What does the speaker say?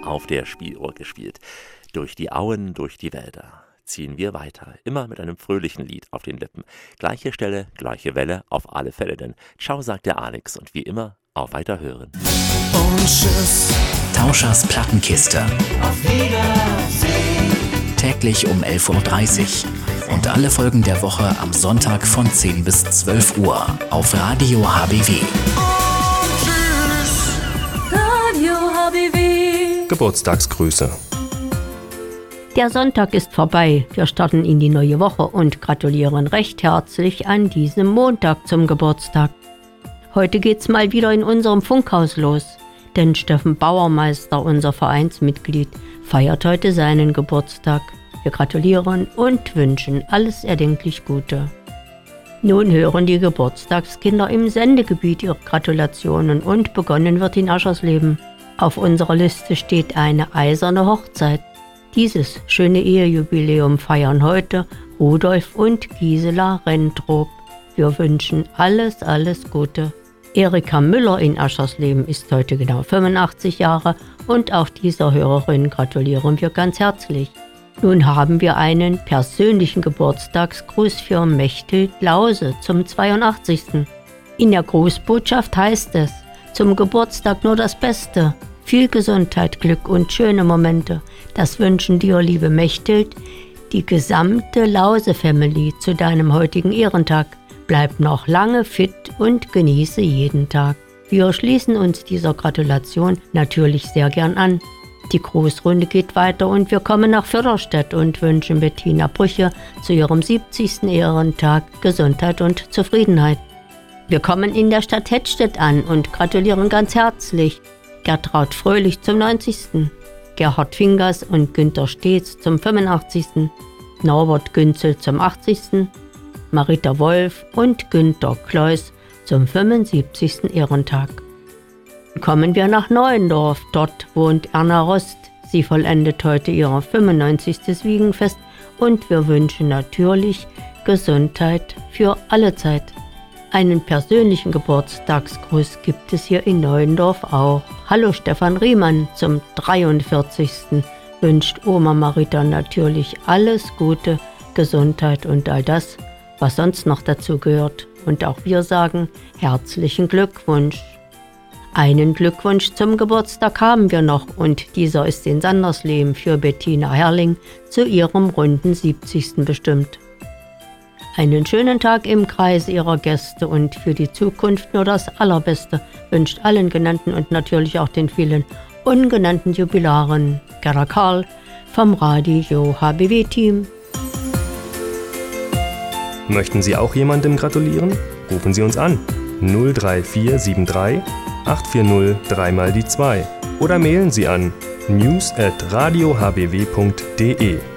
auf der Spieluhr gespielt. Durch die Auen, durch die Wälder ziehen wir weiter, immer mit einem fröhlichen Lied auf den Lippen. Gleiche Stelle, gleiche Welle, auf alle Fälle, denn ciao sagt der Alex und wie immer, auf Weiterhören. Und tschüss. Tauschers Plattenkiste. Auf Wiedersehen. Täglich um 11.30 Uhr. Und alle Folgen der Woche am Sonntag von 10 bis 12 Uhr auf Radio HBW. Und tschüss. Radio HBW. Geburtstagsgrüße. Der Sonntag ist vorbei. Wir starten in die neue Woche und gratulieren recht herzlich an diesem Montag zum Geburtstag. Heute geht's mal wieder in unserem Funkhaus los, denn Steffen Bauermeister, unser Vereinsmitglied, feiert heute seinen Geburtstag. Wir gratulieren und wünschen alles erdenklich Gute. Nun hören die Geburtstagskinder im Sendegebiet ihre Gratulationen und begonnen wird in Aschersleben. Auf unserer Liste steht eine eiserne Hochzeit. Dieses schöne Ehejubiläum feiern heute Rudolf und Gisela Rentrop. Wir wünschen alles Gute. Erika Müller in Aschersleben ist heute genau 85 Jahre und auch dieser Hörerin gratulieren wir ganz herzlich. Nun haben wir einen persönlichen Geburtstagsgruß für Mechthild Lause zum 82. In der Grußbotschaft heißt es: Zum Geburtstag nur das Beste. Viel Gesundheit, Glück und schöne Momente. Das wünschen dir, liebe Mechthild, die gesamte Lause-Family zu deinem heutigen Ehrentag. Bleib noch lange fit und genieße jeden Tag. Wir schließen uns dieser Gratulation natürlich sehr gern an. Die Grußrunde geht weiter und wir kommen nach Förderstedt und wünschen Bettina Brüche zu ihrem 70. Ehrentag Gesundheit und Zufriedenheit. Wir kommen in der Stadt Hettstedt an und gratulieren ganz herzlich Gertraud Fröhlich zum 90., Gerhard Fingers und Günter Steetz zum 85., Norbert Günzel zum 80., Marita Wolf und Günter Kleus zum 75. Ehrentag. Kommen wir nach Neuendorf. Dort wohnt Erna Rost. Sie vollendet heute ihr 95. Wiegenfest und wir wünschen natürlich Gesundheit für alle Zeit. Einen persönlichen Geburtstagsgruß gibt es hier in Neuendorf auch. Hallo Stefan Riemann zum 43. wünscht Oma Marita natürlich alles Gute, Gesundheit und all das, was sonst noch dazu gehört. Und auch wir sagen herzlichen Glückwunsch. Einen Glückwunsch zum Geburtstag haben wir noch und dieser ist in Sandersleben für Bettina Herrling zu ihrem runden 70. bestimmt. Einen schönen Tag im Kreise ihrer Gäste und für die Zukunft nur das Allerbeste wünscht allen Genannten und natürlich auch den vielen ungenannten Jubilaren Gerda Karl vom Radio HBW-Team. Möchten Sie auch jemandem gratulieren? Rufen Sie uns an 03473 840 3x2 oder mailen Sie an news@radiohbw.de.